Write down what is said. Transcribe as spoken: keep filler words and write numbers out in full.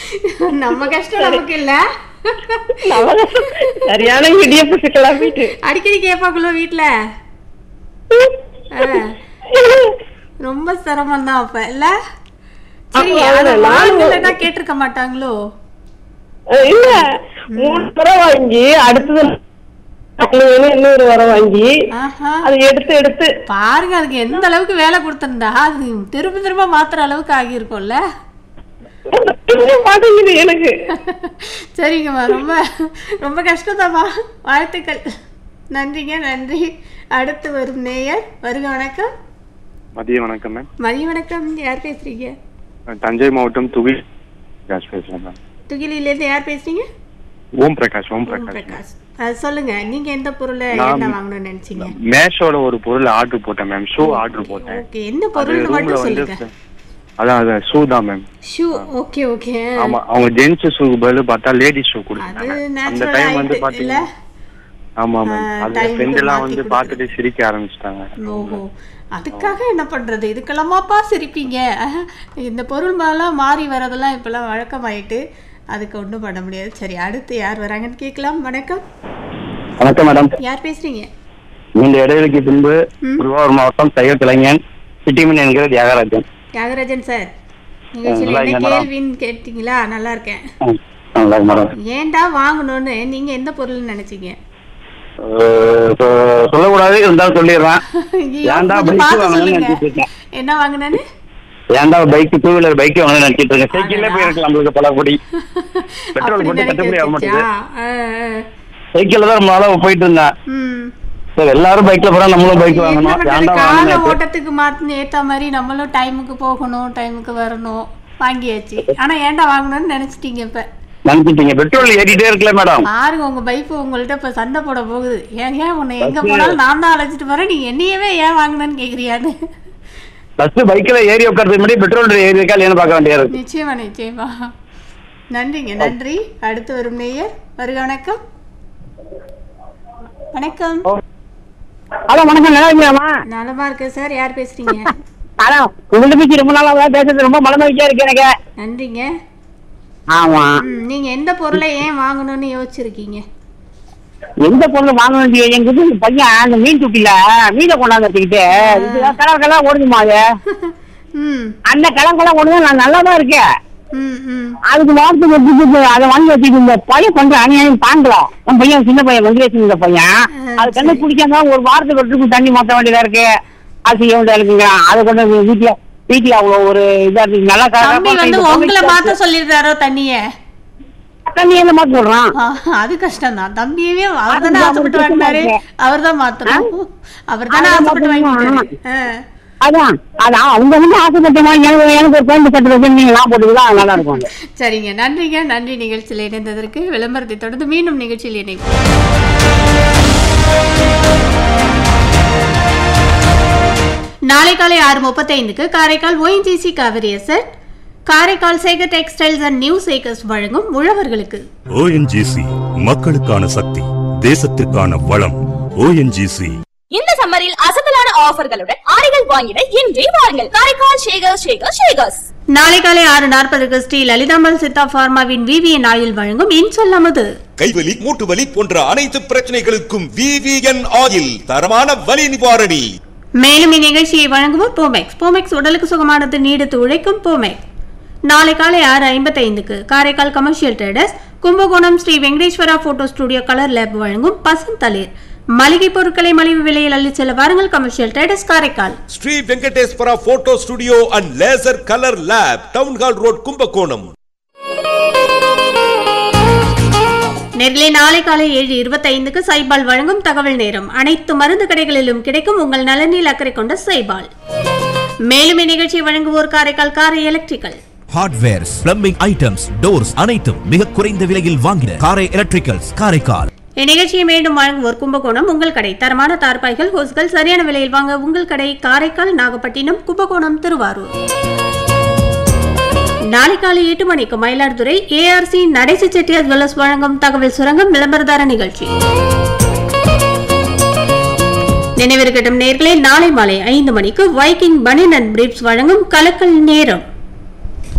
நம்ம கஷ்டம் நமக்கு இல்ல. சரியான இடியப்ப சிக்கலாம் வீட்டு அடிக்கடி கேட்பாங்களோ வீட்டுல? ரொம்ப சிரமம் தான் அப்ப இல்ல? சரி, வாங்கலன்னா கேட்டிருக்க மாட்டாங்களோ? இல்ல, மூணு தரம் வாங்கி அடுத்தது இன்னொரு வரம் வாங்கி அது எடுத்து எடுத்து பாருங்க. அதுக்கு எந்த அளவுக்கு வேலை கொடுத்திருந்தா அது திரும்ப திரும்ப மாத்துற அளவுக்கு ஆகி இருக்கும்ல. எனக்கு சரிங்கம்மா, ரொம்ப ரொம்ப கஷ்டம்தாம்மா. வாழ்த்துக்கள். நன்றிங்க, நன்றி. அடுத்து வரும் நேயர். வருக. வணக்கம். மதிய வணக்கம் மேம். மதிய வணக்கம். யார் பேசுறீங்க? தஞ்சை மாவட்டம் துகில் பேசுறேன் மேம். துகிலிலிருந்து யார் பேசுறீங்க? ஓம் பிரகாஷ். ஓம் பிரகாஷ். சொல்லுங்க, நீங்க எந்த பொருளை என்ன வாங்கணும்னு நினைச்சீங்க? மேஷோட ஒரு பொருள் ஆர்டர் போட்டேன் மேம். ஷூ ஆர்டர் போட்டேன். ஓகே, என்ன பொருள் மட்டும் சொல்லுங்க. அதான் அதான் ஷூ தான் மேம். ஷூ. Okay okay. ஆமா, அவங்க ஜென்ஸ் ஷூக்கு பதிலா பார்த்தா லேடிஸ் ஷூ கொடுத்தாங்க. அந்த டைம் வந்து பாத்தீங்கன்னா ஆமா மேம், அந்த ஃப்ரெண்ட் எல்லாம் வந்து பார்த்துட்டு சிரிக்க ஆரம்பிச்சிட்டாங்க. ஓஹோ, அதுக்காக என்ன பண்றது? இதுக்கெல்லாமாப்பா சிரிப்பீங்க? இந்த பொருள் மேலாம் மாறி வரதெல்லாம் இப்பெல்லாம் வழக்கமாயிட்டு அதுக்கு ஒன்றும் பண்ண முடியாது. சரி, அடுத்து யார் வராங்கன்னு கேட்கலாம். வணக்கம். வணக்கம் மேடம். யார் பேசுறீங்க? இந்த இடைவெளிக்கு பின்பு திருவாரூர் மாவட்டம் சைவ கலைஞன் சிட்டிமன் என்கிற தியாகராஜன். தியாகராஜன் சார், நிகழ்ச்சியில் என்ன கேள்வின்னு கேட்டீங்களா? நல்லா இருக்கேன். ஏன்டா வாங்கணும்னு நீங்க எந்த பொருள் நினைச்சீங்க? சொல்லக்கூடாது, இருந்தாலும் சொல்லிடுறேன். என்ன வாங்கினேன்னு? ஏன்டா பைக், டூ வீலர் பைக் வாங்க நினைச்சிட்டு இருக்கேன். சைக்கிள்ல போயிருக்கலாம், நம்மளுக்கு பல கோடி பெட்ரோல் போட்டு கட்டுப்படி ஆக மாட்டேங்குது. சைக்கிள்ல தான் ரொம்ப நாளா போயிட்டு இருந்தேன். சரி, எல்லாரும் பைக்ல போறா, நம்மளும் பைக் வாங்கணும். ஓட்டத்துக்கு மாத்தின ஏத்த மாதிரி நம்மளும் டைமுக்கு போகணும், டைமுக்கு வரணும். வாங்கியாச்சு. ஆனா ஏன்டா வாங்கணும்னு நினைச்சிட்டீங்க? இப்ப நினைச்சிட்டீங்க பெட்ரோல் ஏறிட்டே இருக்கல மேடம். பாருங்க, உங்க பைக் உங்கள்ட்ட இப்ப சண்டை போட போகுது. ஏன் ஏன் உன்னை எங்க போனாலும் நான் தான் அழைச்சிட்டு போறேன், நீ என்னையவே ஏன் வாங்கினு கேக்குறியான்னு. ஃபர்ஸ்ட் பைக்ல ஏறி உட்கார்றதுக்கு முன்னாடி பெட்ரோல் ஏறி இருக்கா இல்லையான்னு பார்க்க வேண்டியது. நிச்சயமா நிச்சயமா. நன்றிங்க, நன்றி. அடுத்து வரும் நேயர். வருக. வணக்கம். வணக்கம். ஹலோ, வணக்கம். நல்லா இருக்கீங்களா? நலமா இருக்கேன் சார். யார் பேசுறீங்க? அதான் உங்கள்ட்ட பேசி ரொம்ப நாளா பேசுறது ரொம்ப மனமகிழ்ச்சியா இருக்கு எனக்கு. நன்றிங்க. ஆமா, நீங்க எந்த பொருளை ஏன் வாங்கணும்னு யோசிச்சிருக்கீங்க? எந்த பொருள் வாங்கணும்? எங்க வீட்டு பையன் அந்த மீன் தொட்டில மீனை கொண்டாந்து வச்சுக்கிட்டு கலங்கெல்லாம் ஓடுதுமா. அது அந்த கலங்கெல்லாம் ஓடுது, நான் நல்லாதான் இருக்கேன். அதுக்கு வாரத்துக்கு அதை வாங்கி வச்சுக்கிட்டு இந்த பையன் பண்ற அநியாயம் தாங்கலாம். என் பையன் சின்ன பையன் வெங்கடேசன், இந்த பையன் அது கண்ணு குடிக்காம ஒரு வாரத்துக்கு ஒரு தண்ணி மாற்ற வேண்டியதா இருக்கு. அது செய்ய வேண்டியதா இருக்குங்க. அதை கொண்டு வீட்டுல வீட்டுல அவ்வளவு ஒரு இதா இருக்கு. நல்லா உங்களை மாத்த சொல்லிருக்காரோ தண்ணிய? தண்ணியில மாத்த சொல்றான். அது கஷ்டம் தான். தம்பியவே அவர் தானே ஆசைப்பட்டு வாங்கினாரு, அவர் தான் மாத்தணும். அவர் தானே ஆசைப்பட்டு வாங்கினாரு. அதான் அதான் அவங்க வந்து ஆசைப்பட்டமா எனக்கு எனக்கு ஒரு பேண்ட் சட்டை வச்சு நீங்க நான் போட்டுக்கலாம், நல்லா இருக்கும். சரிங்க, நன்றிங்க, நன்றி. நிகழ்ச்சியில் இணைந்ததற்கு. விளம்பரத்தை தொடர்ந்து மீண்டும் நிகழ்ச்சியில் இணைப்போம். நாளை காலை ஆறு முப்பத்தி ஐந்துக்கு Karaikal ONGC Kaveri zed, Karaikal Sekar textiles and new Sekar's வழங்கும் உழவர்களுக்கு. ஓஎன்ஜிசி மக்களுக்கான சக்தி, தேசத்திற்கான வளம். ஓஎன்ஜிசி. இந்த சம்மரில் அசத்தலான ஆஃபர்களுடன் ஆடைகள் வாங்கிட இன்றே வாருங்கள். காரைக்கால் ஷேகர் ஷேகர் ஷேகர்ஸ். நாளை காலை ஆறு நாற்பதுக்கு ஸ்ரீ லலிதாமல் சித்தா பார்மாவின் விவிஎன் ஆயில் வழங்கும் இன்சொல் அமுது. கைவலி, மூட்டு வலி போன்ற அனைத்து பிரச்சனைகளுக்கும் விவிஎன் ஆயில் தரமான வலி நிவாரணி. மேலும் இந்நிகழ்ச்சியை வழங்குவோர் போமெக்ஸ். போமெக்ஸ் உடலுக்கு சுகமானது, நீடித்து உழைக்கும் போமெக்ஸ். நாளை காலை ஆறு ஐம்பத்தி ஐந்துக்கு Karaikal commercial traders Kumbakonam Sri Venkateswara photo studio colour lab வழங்கும் பசந்தளிர். மளிகை பொருட்களை மலிவு விலையில் அள்ளி செல்ல வாருங்கள். Commercial traders Karaikal. Sri Venkateswara photo studio and laser colour lab, town hall road, Kumbakonam. நேரிலே நாளை காலை ஏழு இருபத்தி ஐந்துக்கு சைபால் வழங்கும் தகவல் நேரம். அனைத்து மருந்து கடைகளிலும் கிடைக்கும் உங்கள் நலனில் அக்கறை கொண்ட சைபால். மேலும் இந்நிகழ்ச்சியை வழங்குவோர் காரைக்கால் காரை electrical. Hardwares, plumbing items, doors அனைத்தும் மிக குறைந்த விலையில் வாங்கின காரை எலக்ட்ரிக்கல்ஸ் காரைக்கால். இந்நிகழ்ச்சியை மீண்டும் வழங்குவோர் கும்பகோணம் உங்கள் கடை. தரமான தார்பாய்கள், ஹோஸ்கள் சரியான விலையில் வாங்க உங்கள் கடை காரைக்கால், நாகப்பட்டினம், கும்பகோணம், திருவாரூர். நாளை காலை எட்டு மணிக்கு மயிலாடுதுறை ஏஆர்சி நடேசி செட்டியார் ஜுவல்லர்ஸ் வழங்கும் தகவல் சுரங்கம் விளம்பரதார நிகழ்ச்சி. நினைவிருக்கட்டும் நேயர்களே, நாளை மாலை ஐந்து மணிக்கு வைக்கிங் பனியன் அண்ட் பிரீப்ஸ் வழங்கும் கலக்கல் நேரம்.